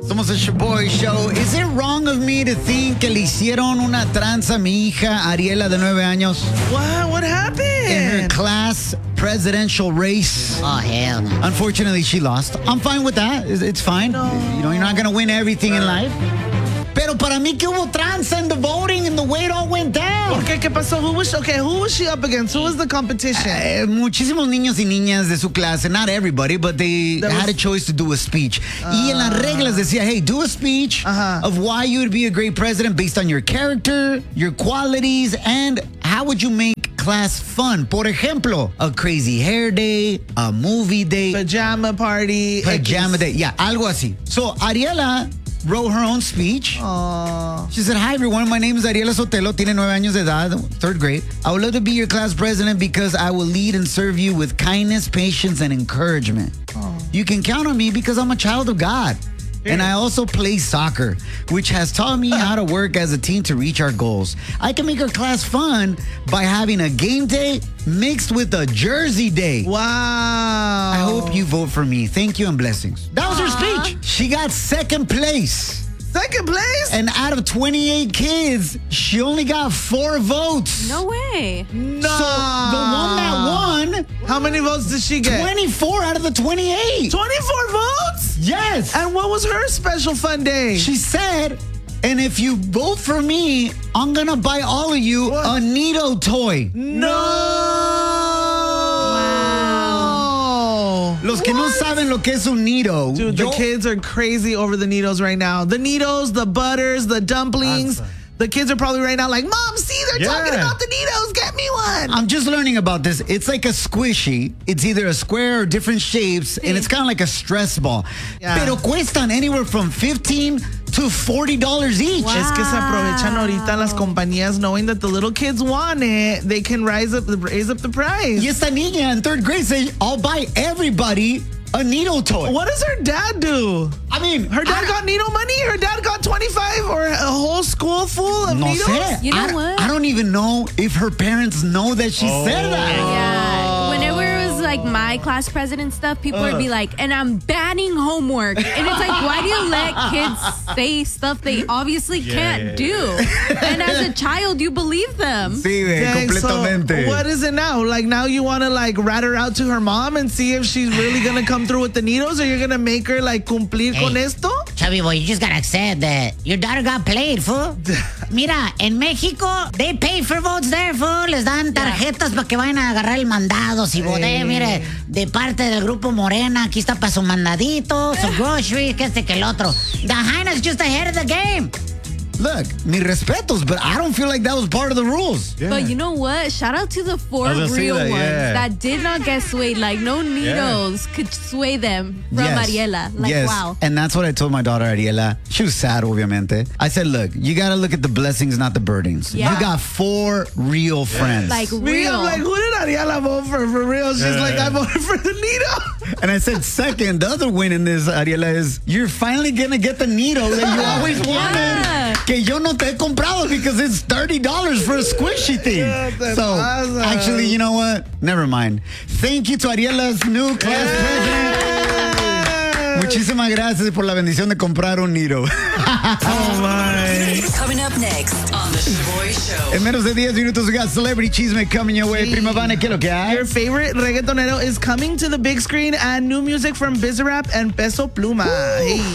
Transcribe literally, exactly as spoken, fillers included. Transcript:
Somos el Shaboy Show. Is it wrong of me to think que le hicieron una tranza a mi hija Ariela de nueve años? What? What happened? In her class presidential race. Oh, hell no. Unfortunately, she lost. I'm fine with that. It's, it's fine. No. You know, you're not going to win everything in life. Pero para mí que hubo tranza in the voting and the way it all went down. Okay, ¿qué pasó? Who was, okay, who was she up against? Who was the competition? Eh, muchísimos niños y niñas de su clase, not everybody, but they There had was- a choice to do a speech. Y en las reglas decía, hey, do a speech Ajá. of why you would be a great president based on your character, your qualities, and how would you make class fun. Por ejemplo, a crazy hair day, a movie day, Pajama party. pajama X. day. Yeah, algo así. So Ariela wrote her own speech. Aw. She said, hi, everyone. My name is Ariela Sotelo. Tiene nueve años de edad, third grade. I would love to be your class president because I will lead and serve you with kindness, patience, and encouragement. You can count on me because I'm a child of God. And I also play soccer, which has taught me how to work as a team to reach our goals. I can make our class fun by having a game day mixed with a jersey day. Wow. I hope you vote for me. Thank you and blessings. That was her speech. She got second place. Second place? And out of twenty-eight kids, she only got four votes. No way. No. So the one that won, How many votes did she get? twenty-four out of the twenty-eight. twenty-four votes? Yes. And what was her special fun day? She said, and if you vote for me, I'm going to buy all of you What? a Nito toy. No. Los que no saben lo que es un Nito. Dude, the yo- kids are crazy over the Neatos right now. The Neatos, the butters, the dumplings. The kids are probably right now like, Mom, see, they're Yeah. talking about the Neatos. Get me one. I'm just learning about this. It's like a squishy. It's either a square or different shapes, and it's kind of like a stress ball. Yeah. Pero cuestan anywhere from fifteen to forty dollars each. Wow. Es que se aprovechan ahorita las compañías knowing that the little kids want it. They can rise up, raise up the price. Y esta niña in third grade said, I'll buy everybody a Nito toy. What does her dad do? I mean, Her dad I, got Nito money? Her dad got twenty-five or a whole school full of no Nitos? sé. You know I, what? I don't even know if her parents know that she said that. Yeah. Whenever it was like my class president stuff, people would be like, and I'm banning homework. And it's like, why do you let kids say stuff they obviously can't yeah, do? And as a child, you believe them. Sí, güey, Dang, completamente. so what is it now? Like now you want to like rat her out to her mom and see if she's really going to come through with the Nitos, or you're going to make her like cumplir con Hey. esto? Chubby boy, you just gotta accept that your daughter got played, fool. Mira, en México, they pay for votes there, fool. Les dan tarjetas para que vayan a agarrar el mandado. Si voté, mire, de parte del grupo Morena, aquí está para su mandadito, su grocery, que este que el otro. The Hyena's just ahead of the game. Look, mi respetos, but I don't feel like that was part of the rules. Yeah. But you know what? Shout out to the four I was gonna say real that, ones yeah. that did not get swayed. Like, no needles could sway them from Yes. Ariela. Like, yes. wow. And that's what I told my daughter Ariela. She was sad, obviamente. I said, look, you got to look at the blessings, not the burdens. Yeah. You got four real friends. Like, Me, real. I'm like, who did Ariela vote for? For real? She's Yeah. like, I voted for the Nito. and I said, second, the other win in this, Ariela, is you're finally going to get the Nito that you always wanted. Yeah. Que yo no te he comprado because it's thirty dollars for a squishy thing. Yeah, te so, pasa. actually, you know what? Never mind. Thank you to Ariela's new class president. Muchísimas gracias por la bendición de comprar un Nito. Oh my. Coming up next on The Shaboy Show. En menos de diez minutos, we got Celebrity Chisme coming your way. Sí. Prima Vane, ¿qué es lo que hay? Your favorite reggaetonero is coming to the big screen, and new music from Bizarrap and Peso Pluma. Hey.